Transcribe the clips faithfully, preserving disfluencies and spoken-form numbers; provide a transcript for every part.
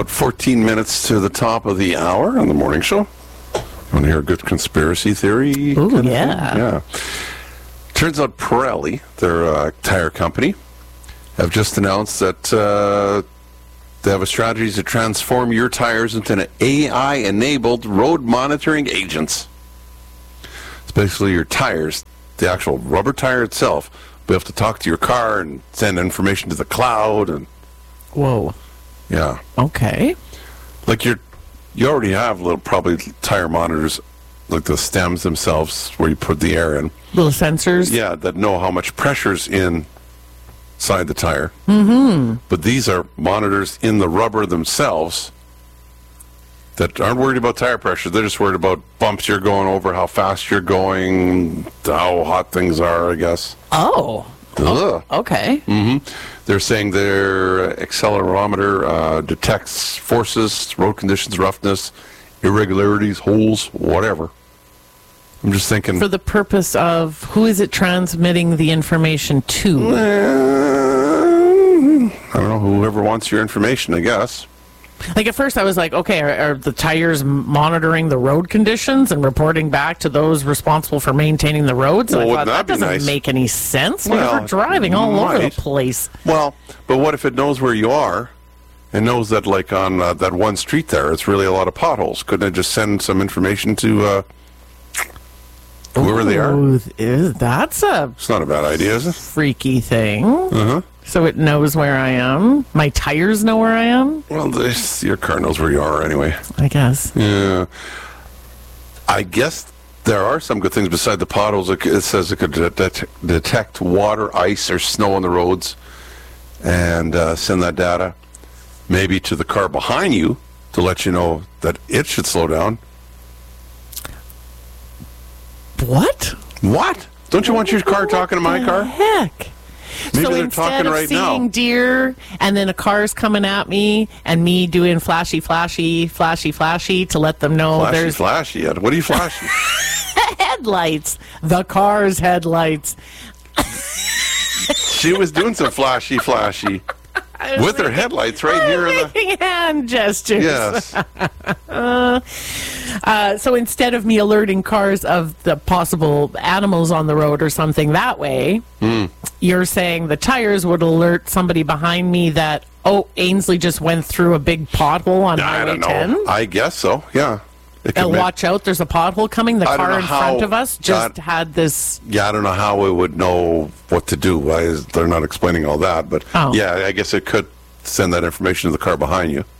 fourteen minutes to the top of the hour on the morning show. Want to hear a good conspiracy theory? Ooh, kind of yeah. thing? Yeah. Turns out Pirelli, their uh, tire company, have just announced that uh, they have a strategy to transform your tires into an A I-enabled road monitoring agents. It's basically your tires, the actual rubber tire itself, will have to talk to your car and send information to the cloud. And Whoa. yeah. Okay. Like you're, you already have little probably tire monitors, like the stems themselves where you put the air in. Little sensors. Yeah, that know how much pressure's inside the tire. Mm-hmm. But these are monitors in the rubber themselves that aren't worried about tire pressure. They're just worried about bumps you're going over, how fast you're going, how hot things are, I guess. Oh. Ugh. Okay. Mm-hmm. They're saying their accelerometer uh, detects forces, road conditions, roughness, irregularities, holes, whatever. I'm just thinking... For the purpose of, who is it transmitting the information to? Uh, I don't know, whoever wants your information, I guess. Like at first I was like, okay, are, are the tires monitoring the road conditions and reporting back to those responsible for maintaining the roads? Well, I wouldn't thought, that that be doesn't nice? make any sense. Well, We're driving all over the might. place. Well, but what if it knows where you are and knows that, like, on uh, that one street there, it's really a lot of potholes? Couldn't it just send some information to uh, whoever they are? Ooh, is- that's a It's not a bad idea, is it? freaky thing. Uh-huh. So it knows where I am. My tires know where I am, Well, this, your car knows where you are anyway. I guess. Yeah. I guess there are some good things beside the potholes. It, it says it could det- detect water, ice, or snow on the roads and uh, send that data maybe to the car behind you to let you know that it should slow down. What? What? Don't you want your car talking to my car? Heck. Maybe so they're instead talking of right seeing now. deer and then a car's coming at me and me doing flashy, flashy, flashy, flashy to let them know Flashy, there's flashy. What are you flashing? headlights, the car's headlights. She was doing some flashy, flashy with her headlights right here in the... Making hand gestures. Yes. Uh, so instead of me alerting cars of the possible animals on the road or something that way, Mm. you're saying the tires would alert somebody behind me that, oh, Ainsley just went through a big pothole on I Highway don't know. ten. I guess so, yeah. It could And ma- watch out, there's a pothole coming. The I don't car know in how front of us just that- had this. Yeah, I don't know how it would know what to do. Why is, they're not explaining all that, but Oh. yeah, I guess it could send that information to the car behind you.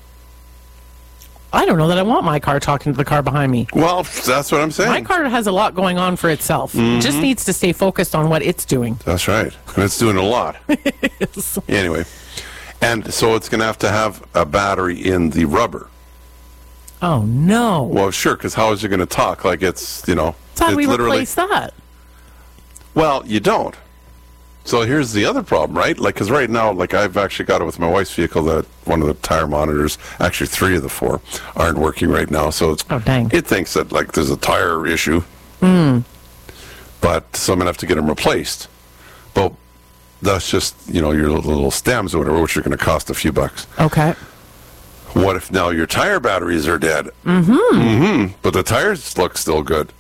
I don't know that I want my car talking to the car behind me. Well, that's what I'm saying. My car has a lot going on for itself. It just needs to stay focused on what it's doing. That's right. And it's doing a lot. Anyway, and so it's going to have to have a battery in the rubber. Oh, no. Well, sure, because how is it going to talk? Like it's, you know, That's how it's we literally... replace that. Well, you don't. So here's the other problem, right? Like, because right now, like, I've actually got it with my wife's vehicle that one of the tire monitors, actually three of the four, aren't working right now. So it's, Oh, dang. it thinks that, like, there's a tire issue. Hmm. But, so I'm going to have to get them replaced. But that's just, you know, your little stems or whatever, which are going to cost a few bucks. Okay. What if now your tire batteries are dead? Mm-hmm. Mm-hmm. But the tires look still good.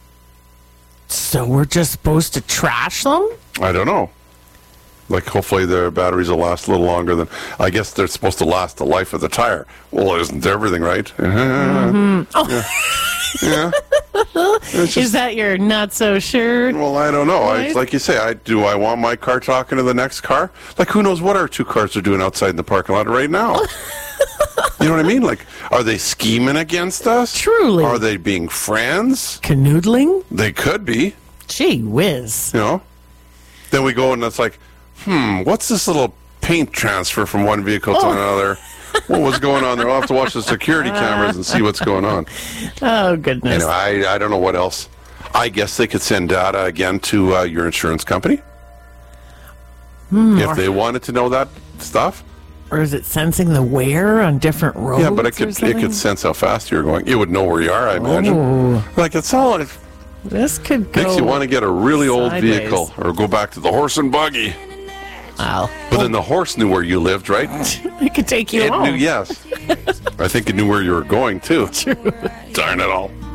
So we're just supposed to trash them? I don't know. Like, hopefully their batteries will last a little longer than... I guess they're supposed to last the life of the tire. Well, isn't everything right? Mm-hmm. Oh. Yeah. Yeah. It's Is just, that your not so sure? well, I don't know. I, Right. like you say, I do I want my car talking to the next car? Like, who knows what our two cars are doing outside in the parking lot right now? You know what I mean? Like, are they scheming against us? Truly. Are they being friends? Canoodling? They could be, Gee whiz. you know? Then we go and it's like, hmm, what's this little paint transfer from one vehicle to Oh. another? What was going on there? I'll have to watch the security cameras and see what's going on. Oh, goodness. Anyway, I, I don't know what else. I guess they could send data again to uh, your insurance company. If they wanted to know that stuff. Or is it sensing the wear on different roads? Yeah, but it or could it something? could sense how fast you're going. It would know where you are, I imagine. Oh, Like, it's all... It this could go. makes you want to get a really old sideways. vehicle or go back to the horse and buggy. Wow. But then the horse knew where you lived, right? It could take you It home. knew, yes. I think it knew where you were going, too. Darn it all.